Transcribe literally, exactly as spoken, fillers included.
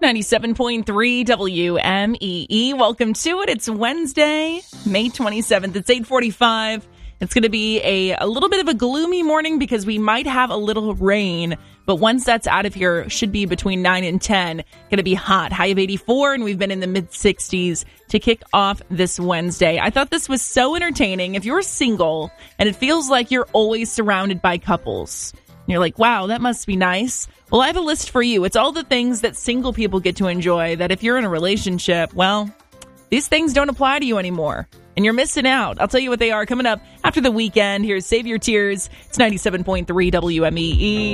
ninety-seven point three W M E E. Welcome to it. It's Wednesday, May twenty-seventh. It's eight forty-five. It's going to be a, a little bit of a gloomy morning because we might have a little rain. But once that's out of here, should be between nine and ten. Going to be hot. High of eighty-four, and we've been in the mid-sixties to kick off this Wednesday. I thought this was so entertaining. If you're single and it feels like you're always surrounded by couples, and you're like, wow, that must be nice. Well, I have a list for you. It's all the things that single people get to enjoy that if you're in a relationship, well, these things don't apply to you anymore. And you're missing out. I'll tell you what they are coming up after the weekend. Here's Save Your Tears. It's ninety-seven point three W M E E.